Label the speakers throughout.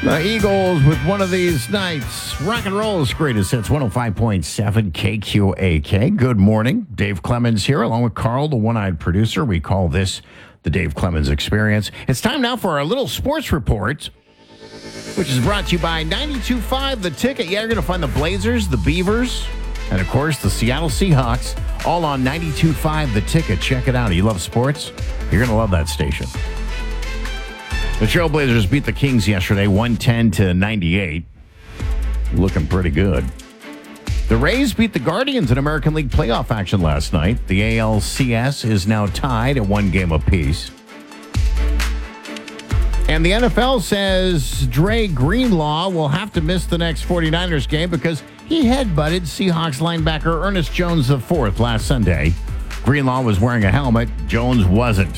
Speaker 1: The Eagles with one of these nights. Rock and roll's greatest hits, 105.7 KQAK. Good morning. Dave Clemens here, along with Carl, the one-eyed producer. We call this the Dave Clemens Experience. It's time now for our little sports report, which is brought to you by 92.5 The Ticket. Yeah, you're going to find the Blazers, the Beavers, and, of course, the Seattle Seahawks, all on 92.5 The Ticket. Check it out. You love sports? You're going to love that station. The Trailblazers beat the Kings yesterday, 110-98. Looking pretty good. The Rays beat the Guardians in American League playoff action last night. The ALCS is now tied at 1 game apiece. And the NFL says Dre Greenlaw will have to miss the next 49ers game because he headbutted Seahawks linebacker Ernest Jones IV last Sunday. Greenlaw was wearing a helmet. Jones wasn't.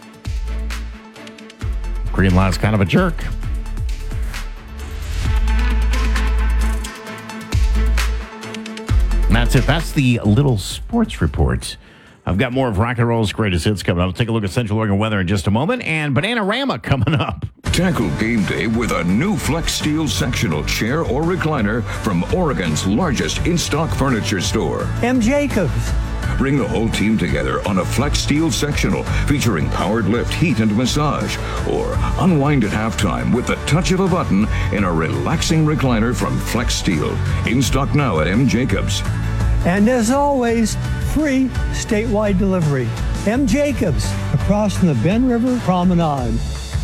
Speaker 1: Greenlaw's kind of a jerk. And that's it. That's the little sports report. I've got more of Rock and Roll's greatest hits coming up. I'll take a look at Central Oregon weather in just a moment. And Bananarama coming up.
Speaker 2: Tackle game day with a new Flex Steel sectional chair or recliner from Oregon's largest in-stock furniture store.
Speaker 3: M. Jacobs.
Speaker 2: Bring the whole team together on a Flex Steel sectional featuring powered lift, heat, and massage. Or unwind at halftime with the touch of a button in a relaxing recliner from Flex Steel. In stock now at M. Jacobs.
Speaker 3: And as always, free statewide delivery. M. Jacobs, across from the Ben River Promenade.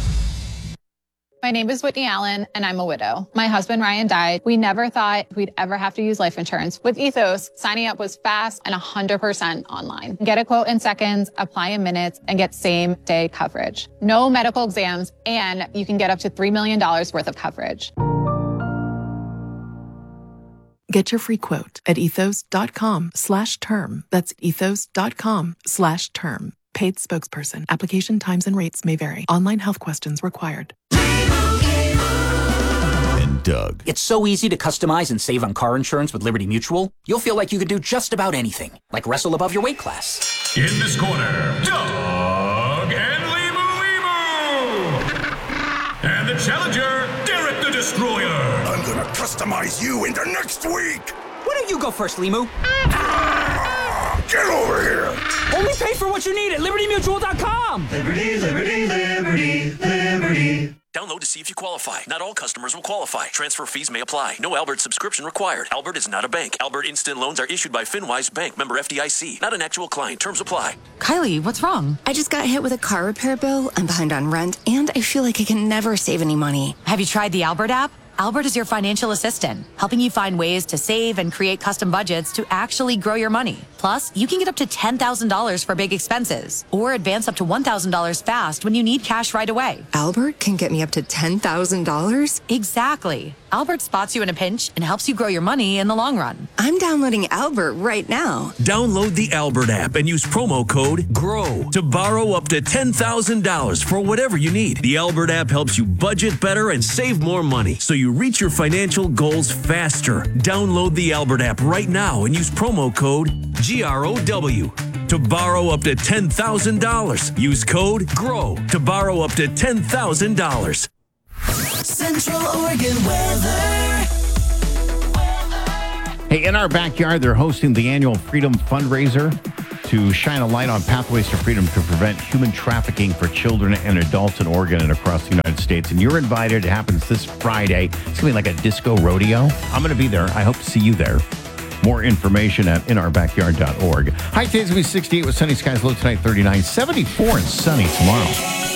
Speaker 4: My name is Whitney Allen, and I'm a widow. My husband, Ryan, died. We never thought we'd ever have to use life insurance. With Ethos, signing up was fast and 100% online. Get a quote in seconds, apply in minutes, and get same-day coverage. No medical exams, and you can get up to $3 million worth of coverage.
Speaker 5: Get your free quote at ethos.com/term. That's ethos.com/term. Paid spokesperson. Application times and rates may vary. Online health questions required.
Speaker 1: And Doug.
Speaker 6: It's so easy to customize and save on car insurance with Liberty Mutual. You'll feel like you could do just about anything, like wrestle above your weight class.
Speaker 7: In this corner, Doug and Limu. And the challenger, Derek the Destroyer.
Speaker 8: I'm gonna customize you into next week.
Speaker 6: Why don't you go first, Limu?
Speaker 8: Get over here.
Speaker 6: Only pay for what you need at LibertyMutual.com.
Speaker 9: Liberty, liberty, liberty, liberty.
Speaker 10: Download to see if you qualify. Not all customers will qualify. Transfer fees may apply. No Albert subscription required. Albert is not a bank. Albert Instant Loans are issued by FinWise Bank, member FDIC. Not an actual client. Terms apply.
Speaker 11: Kylie, what's wrong? I just got hit with a car repair bill. I'm behind on rent, and I feel like I can never save any money.
Speaker 12: Have you tried the Albert app? Albert is your financial assistant, helping you find ways to save and create custom budgets to actually grow your money. Plus, you can get up to $10,000 for big expenses or advance up to $1,000 fast when you need cash right away.
Speaker 11: Albert can get me up to $10,000?
Speaker 12: Exactly. Albert spots you in a pinch and helps you grow your money in the long run.
Speaker 11: I'm downloading Albert right now.
Speaker 13: Download the Albert app and use promo code GROW to borrow up to $10,000 for whatever you need. The Albert app helps you budget better and save more money so you reach your financial goals faster. Download the Albert app right now and use promo code GROW to borrow up to $10,000. Use code GROW to borrow up to $10,000.
Speaker 9: Central Oregon weather.
Speaker 1: Hey, in our backyard, they're hosting the annual Freedom Fundraiser to shine a light on pathways to freedom to prevent human trafficking for children and adults in Oregon and across the United States. And you're invited. It happens this Friday. It's going to be like a disco rodeo. I'm going to be there. I hope to see you there. More information at inourBackyard.org. High today's going to be 68 with sunny skies, low tonight 39, 74 and sunny tomorrow.